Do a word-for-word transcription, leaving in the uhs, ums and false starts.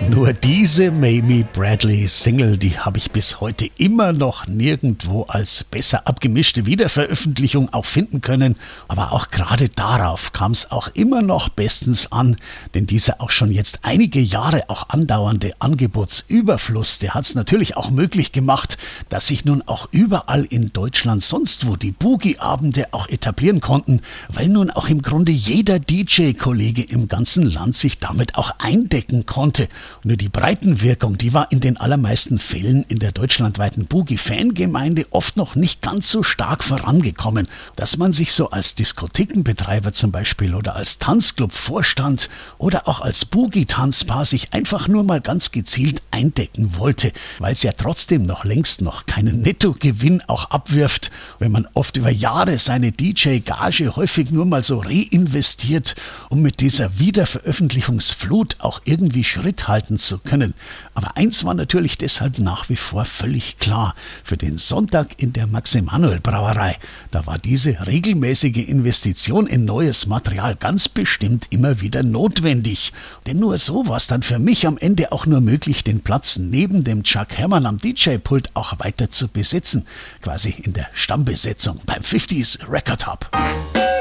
Nur diese Mamie Bradley Single, die habe ich bis heute immer noch nirgendwo als besser abgemischte Wiederveröffentlichung auch finden können. Aber auch gerade darauf kam es auch immer noch bestens an, denn dieser auch schon jetzt einige Jahre auch andauernde Angebotsüberfluss, der hat es natürlich auch möglich gemacht, dass sich nun auch überall in Deutschland sonst wo die Boogie-Abende auch etablieren konnten, weil nun auch im Grunde jeder D J-Kollege im ganzen Land sich damit auch eindecken konnte. Nur die Breitenwirkung, die war in den allermeisten Fällen in der deutschlandweiten Boogie-Fangemeinde oft noch nicht ganz so stark vorangekommen, dass man sich so als Diskothekenbetreiber zum Beispiel oder als Tanzclub-Vorstand oder auch als Boogie-Tanzpaar sich einfach nur mal ganz gezielt eindecken wollte, weil es ja trotzdem noch längst noch keinen Nettogewinn auch abwirft, wenn man oft über Jahre seine D J-Gage häufig nur mal so reinvestiert, um mit dieser Wiederveröffentlichungsflut auch irgendwie Schritt halten zu können. Aber eins war natürlich deshalb nach wie vor völlig klar: Für den Sonntag in der Max-Emanuel-Brauerei, da war diese regelmäßige Investition in neues Material ganz bestimmt immer wieder notwendig. Denn nur so war es dann für mich am Ende auch nur möglich, den Platz neben dem Chuck Herrmann am D J-Pult auch weiter zu besetzen. Quasi in der Stammbesetzung beim fünfziger Record Hub.